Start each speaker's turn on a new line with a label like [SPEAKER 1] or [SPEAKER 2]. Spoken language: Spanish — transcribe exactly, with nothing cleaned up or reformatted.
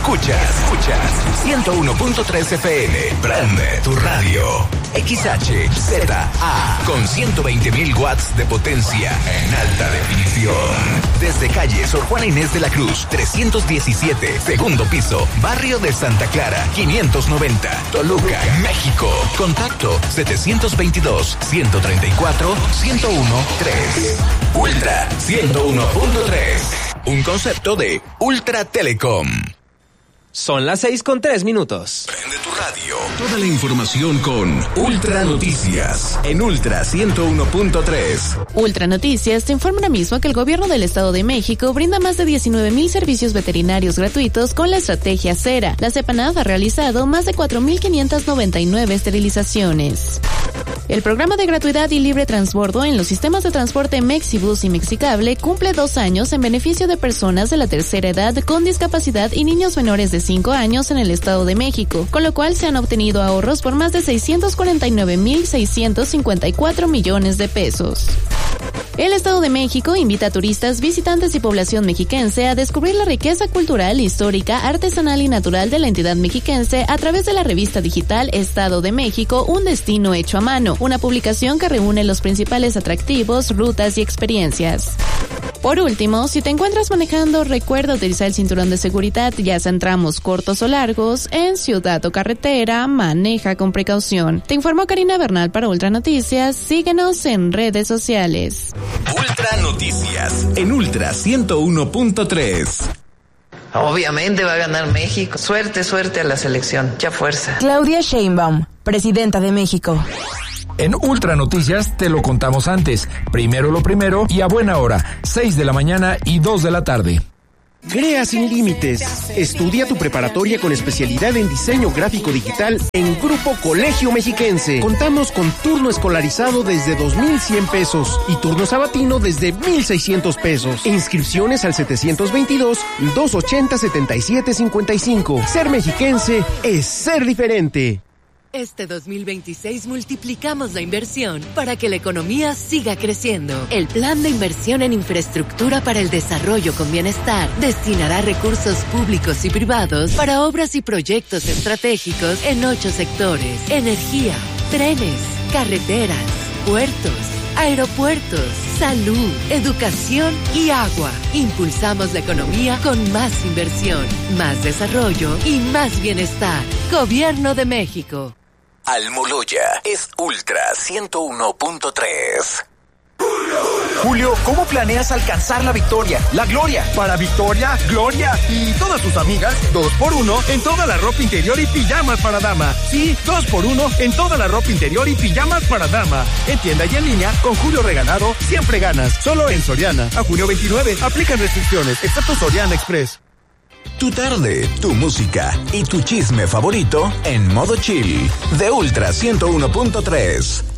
[SPEAKER 1] Escuchas, escuchas ciento uno punto tres F M. Prende tu radio. X H Z A con ciento veinte mil watts de potencia en alta definición. Desde calle Sor Juana Inés de la Cruz, trescientos diecisiete, segundo piso, barrio de Santa Clara, quinientos noventa, Toluca, México. Contacto setecientos veintidós, ciento treinta y cuatro, ciento uno, tres. Ultra ciento uno punto tres. Un concepto de Ultra Telecom.
[SPEAKER 2] Son las seis con tres minutos.
[SPEAKER 1] Prende tu radio. Toda la información con Ultra Noticias en Ultra ciento uno punto tres.
[SPEAKER 3] Ultra Noticias te informa ahora mismo que el gobierno del Estado de México brinda más de diecinueve mil servicios veterinarios gratuitos con la estrategia Cera. La CEPANAV ha realizado más de cuatro mil quinientas noventa y nueve esterilizaciones. El programa de gratuidad y libre transbordo en los sistemas de transporte Mexibus y Mexicable cumple dos años en beneficio de personas de la tercera edad con discapacidad y niños menores de cinco años en el Estado de México, con lo cual se han obtenido ahorros por más de seiscientos cuarenta y nueve mil seiscientos cincuenta y cuatro millones de pesos. El Estado de México invita a turistas, visitantes y población mexiquense a descubrir la riqueza cultural, histórica, artesanal y natural de la entidad mexiquense a través de la revista digital Estado de México, un destino hecho a mano, una publicación que reúne los principales atractivos, rutas y experiencias. Por último, si te encuentras manejando, recuerda utilizar el cinturón de seguridad, ya sea en tramos cortos o largos, en ciudad o carretera, maneja con precaución. Te informó Karina Bernal para Ultra Noticias, síguenos en redes sociales.
[SPEAKER 1] Ultra Noticias en Ultra ciento uno punto tres.
[SPEAKER 4] Obviamente va a ganar México. Suerte, suerte a la selección. Ya fuerza.
[SPEAKER 5] Claudia Sheinbaum, presidenta de México.
[SPEAKER 6] En Ultra Noticias te lo contamos antes. Primero lo primero y a buena hora. seis de la mañana y dos de la tarde.
[SPEAKER 7] Crea sin límites. Estudia tu preparatoria con especialidad en diseño gráfico digital en Grupo Colegio Mexiquense. Contamos con turno escolarizado desde dos mil cien pesos y turno sabatino desde mil seiscientos pesos. Inscripciones al setecientos veintidós, doscientos ochenta, setenta y siete cincuenta y cinco. Ser mexiquense es ser diferente.
[SPEAKER 8] Este dos mil veintiséis multiplicamos la inversión para que la economía siga creciendo. El Plan de Inversión en Infraestructura para el Desarrollo con Bienestar destinará recursos públicos y privados para obras y proyectos estratégicos en ocho sectores: energía, trenes, carreteras, puertos, aeropuertos, salud, educación y agua. Impulsamos la economía con más inversión, más desarrollo y más bienestar. Gobierno de México.
[SPEAKER 1] Almoloya es Ultra ciento uno punto tres.
[SPEAKER 9] Julio, ¿cómo planeas alcanzar la victoria, la gloria? Para Victoria, Gloria y todas tus amigas, dos por uno en toda la ropa interior y pijamas para dama. Sí, dos por uno en toda la ropa interior y pijamas para dama. En tienda y en línea, con Julio Regalado, siempre ganas. Solo en Soriana. A junio veintinueve, aplican restricciones, excepto Soriana Express.
[SPEAKER 1] Tu tarde, tu música y tu chisme favorito en modo chill de Ultra ciento uno punto tres.